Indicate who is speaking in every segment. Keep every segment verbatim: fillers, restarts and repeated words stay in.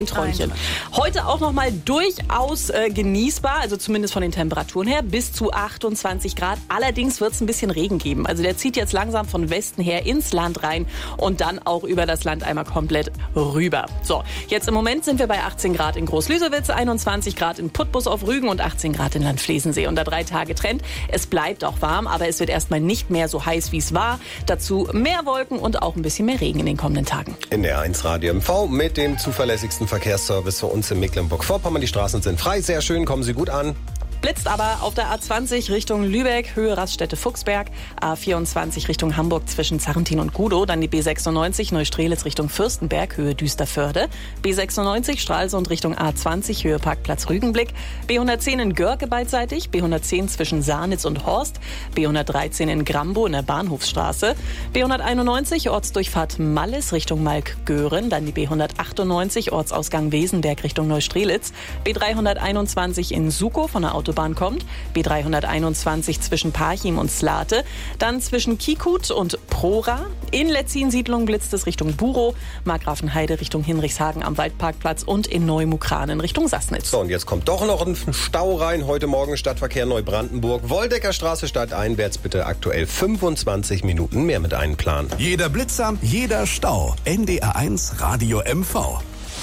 Speaker 1: Ein Träumchen. Heute auch noch mal durchaus äh, genießbar, also zumindest von den Temperaturen her, bis zu achtundzwanzig Grad. Allerdings wird es ein bisschen Regen geben. Also der zieht jetzt langsam von Westen her ins Land rein und dann auch über das Land einmal komplett rüber. So, jetzt im Moment sind wir bei achtzehn Grad in Groß-Lüsewitz, einundzwanzig Grad in Putbus auf Rügen und achtzehn Grad in Landflesensee. Unter drei Tage Trend. Es bleibt auch warm, aber es wird erstmal nicht mehr so heiß, wie es war. Dazu mehr Wolken und auch ein bisschen mehr Regen in den kommenden Tagen.
Speaker 2: In der eins Radio M V mit dem zuverlässigsten Verkehrsservice für uns in Mecklenburg-Vorpommern. Die Straßen sind frei, sehr schön, kommen Sie gut an.
Speaker 1: Blitzt aber auf der A zwanzig Richtung Lübeck, Höhe Raststätte-Fuchsberg, A vierundzwanzig Richtung Hamburg zwischen Zarrentin und Gudow, dann die B sechsundneunzig Neustrelitz Richtung Fürstenberg, Höhe Düsterförde, B sechsundneunzig Stralsund Richtung A zwanzig, Höhe Parkplatz Rügenblick, B hundertzehn in Görke beidseitig, B hundertzehn zwischen Sahnitz und Horst, B hundertdreizehn in Grambo in der Bahnhofsstraße, B hunderteinundneunzig Ortsdurchfahrt Mallis Richtung Malk-Göhren, dann die B hundertachtundneunzig Ortsausgang Wesenberg Richtung Neustrelitz, B dreihunderteinundzwanzig in Sukow von der Autobahn kommt, B dreihunderteinundzwanzig zwischen Parchim und Slate, dann zwischen Kikut und Prora, in Letzin-Siedlung blitzt es Richtung Burow, Markgrafenheide Richtung Hinrichshagen am Waldparkplatz und in Neumukranen Richtung Sassnitz.
Speaker 2: So, und jetzt kommt doch noch ein Stau rein. Heute Morgen Stadtverkehr Neubrandenburg, Woldeckerstraße stadteinwärts bitte aktuell fünfundzwanzig Minuten mehr mit einplanen.
Speaker 3: Jeder Blitzer, jeder Stau. N D R eins Radio M V.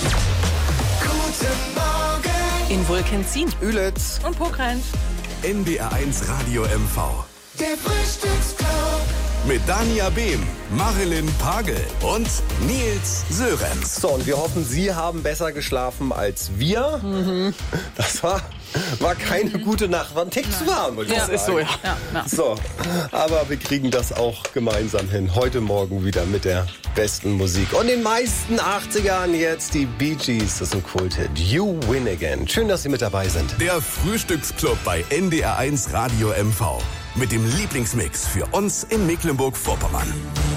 Speaker 4: Guten Morgen.
Speaker 1: In Wulkenzin,
Speaker 2: Ülitz
Speaker 1: und Pokrenz.
Speaker 3: N D R eins Radio M V.
Speaker 4: Der Frühstücksclub.
Speaker 3: Mit Dania Behm, Marilyn Pagel und Nils Sörenz.
Speaker 2: So, und wir hoffen, Sie haben besser geschlafen als wir. Mhm. Das war, war keine mhm. gute Nacht. War ein Tick zu warm, würde ich
Speaker 1: ja,
Speaker 2: sagen.
Speaker 1: Ist so, ja. Ja, ja.
Speaker 2: So, aber wir kriegen das auch gemeinsam hin. Heute Morgen wieder mit der besten Musik. Und in den meisten achtzigern jetzt die Bee Gees. Das ist ein Kulthit. You Win Again. Schön, dass Sie mit dabei sind.
Speaker 3: Der Frühstücksclub bei N D R eins Radio M V. Mit dem Lieblingsmix für uns in Mecklenburg-Vorpommern.